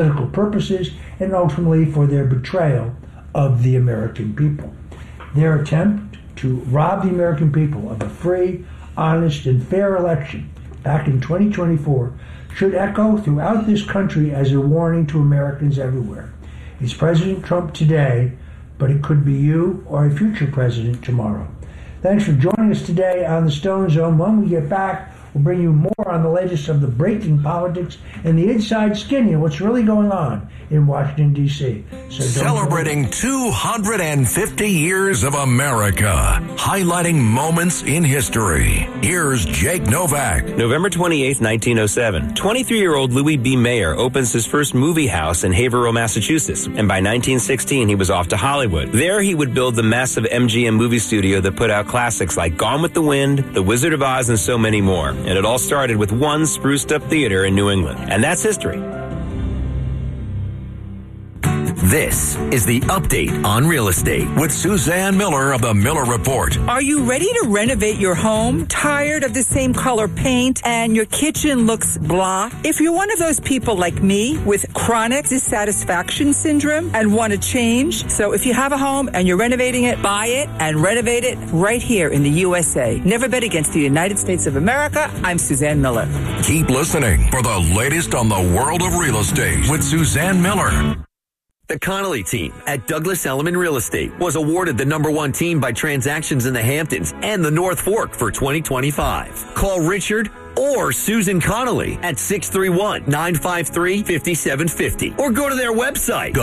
political purposes and ultimately for their betrayal of the American people. Their attempt to rob the American people of a free, honest, and fair election back in 2024 should echo throughout this country as a warning to Americans everywhere. It's President Trump today, but it could be you or a future president tomorrow. Thanks for joining us today on the Stone Zone. When we get back, we'll bring you more on the latest of the breaking politics and the inside skinny of what's really going on in Washington, D.C. Celebrating 250 years of America, highlighting moments in history. Here's Jake Novak. November 28, 1907, 23-year-old Louis B. Mayer opens his first movie house in Haverhill, Massachusetts, and by 1916 he was off to Hollywood. There he would build the massive MGM movie studio that put out classics like Gone with the Wind, The Wizard of Oz, and so many more. And it all started with one spruced-up theater in New England. And that's history. This is the Update on Real Estate with Suzanne Miller of the Miller Report. Are you ready to renovate your home? Tired of the same color paint and your kitchen looks blah? If you're one of those people like me with chronic dissatisfaction syndrome and want to change, so if you have a home and you're renovating it, buy it and renovate it right here in the USA. Never bet against the United States of America. I'm Suzanne Miller. Keep listening for the latest on the world of real estate with Suzanne Miller. The Connolly team at Douglas Elliman Real Estate was awarded the #1 team by Transactions in the Hamptons and the North Fork for 2025. Call Richard or Susan Connolly at 631-953-5750 or go to their website,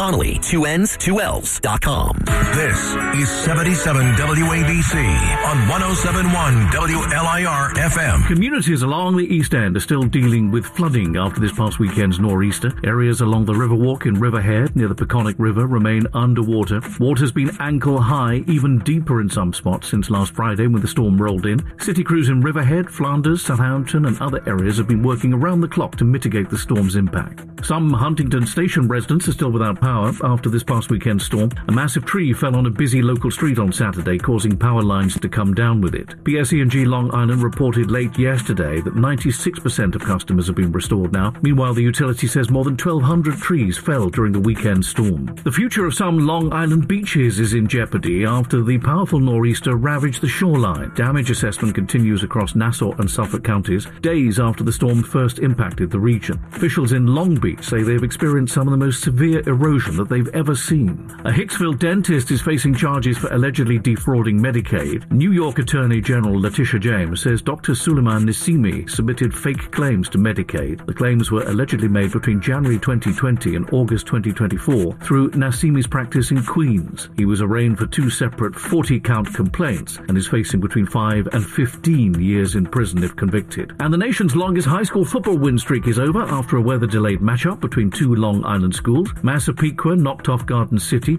GoConnolly2Ls2Ls.com. This is 77 WABC on 107.1 WLIR FM. Communities along the East End are still dealing with flooding after this past weekend's nor'easter. Areas along the Riverwalk in Riverhead near the Peconic River remain underwater. Water's been ankle high, even deeper in some spots since last Friday when the storm rolled in. City crews in Riverhead, Flanders, Southampton and other areas have been working around the clock to mitigate the storm's impact. Some Huntington Station residents are still without power after this past weekend's storm. A massive tree fell on a busy local street on Saturday, causing power lines to come down with it. PSE&G Long Island reported late yesterday that 96% of customers have been restored now. Meanwhile, the utility says more than 1,200 trees fell during the weekend storm. The future of some Long Island beaches is in jeopardy after the powerful nor'easter ravaged the shoreline. Damage assessment continues across Nassau and Suffolk counties, days after the storm first impacted the region. Officials in Long Beach say they've experienced some of the most severe erosion that they've ever seen. A Hicksville dentist is facing charges for allegedly defrauding Medicaid. New York Attorney General Letitia James says Dr. Suleiman Nassimi submitted fake claims to Medicaid. The claims were allegedly made between January 2020 and August 2024 through Nassimi's practice in Queens. He was arraigned for 2 separate 40-count complaints and is facing between 5 and 15 years in prison if convicted. And the nation's longest high school football win streak is over after a weather-delayed matchup between 2 Long Island schools. Massapequa knocked off Garden City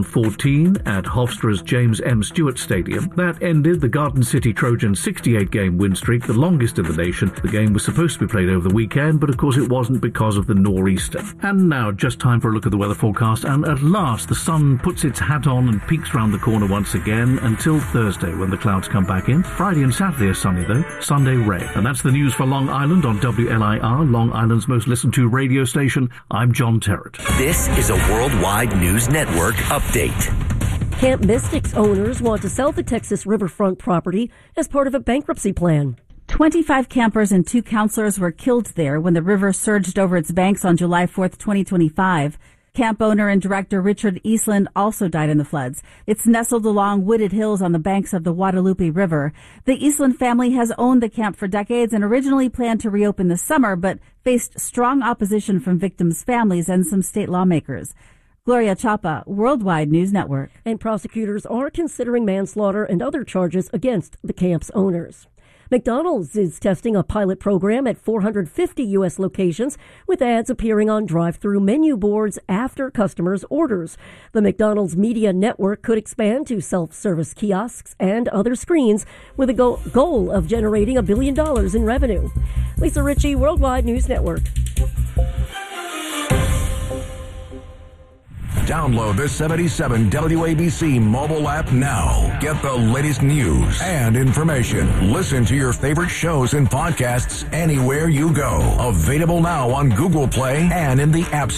21-14 at Hofstra's James M. Stewart Stadium. That ended the Garden City Trojans' 68-game win streak, the longest in the nation. The game was supposed to be played over the weekend, but of course it wasn't because of the nor'easter. And now, just time for a look at the weather forecast, and at last the sun puts its hat on and peeks round the corner once again until Thursday when the clouds come back in. Friday and Saturday are sunny though, Sunday rain. And that's the news for Long Island on WLIR, Long Island's most listened to radio station. I'm John Terrett. This is a Worldwide News Network update. Camp Mystics owners want to sell the Texas riverfront property as part of a bankruptcy plan. 25 campers and 2 counselors were killed there when the river surged over its banks on July 4th, 2025. Camp owner and director Richard Eastland also died in the floods. It's nestled along wooded hills on the banks of the Guadalupe River. The Eastland family has owned the camp for decades and originally planned to reopen this summer, but faced strong opposition from victims' families and some state lawmakers. Gloria Chapa, Worldwide News Network. And prosecutors are considering manslaughter and other charges against the camp's owners. McDonald's is testing a pilot program at 450 U.S. locations with ads appearing on drive-through menu boards after customers' orders. The McDonald's Media Network could expand to self-service kiosks and other screens with a goal of generating $1 billion in revenue. Lisa Ritchie, Worldwide News Network. Download the 77 WABC mobile app now. Get the latest news and information. Listen to your favorite shows and podcasts anywhere you go. Available now on Google Play and in the App